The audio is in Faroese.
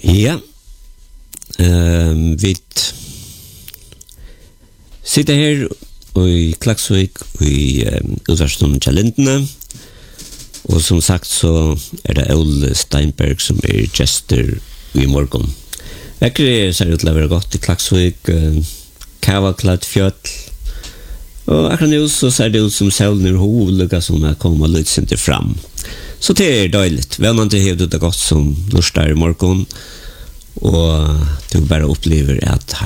Ja, vi sitter her i Klaksvik i utvarsen Kjellindene, og som sagt så det Ole Steinberg som gestor i morgen. Vekkere ser ut til å være godt i Klaksvik, kavaklatt fjøll, og akkurat nå så ser det ut som solen hovedligga som kommer litt sint fram. Så det døyligt. Vennande har du det godt som lustar i morgen, og du bare opplever at